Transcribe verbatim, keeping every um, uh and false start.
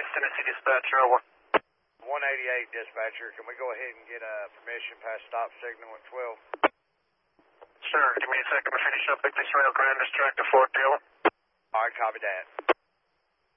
Tennessee Dispatcher, over. one eighty-eight, dispatcher. Can we go ahead and get uh, permission past stop signal at twelve? Sure. Give me a second to finish up Big Trail, Grand District to Fort Taylor. All right, copy that.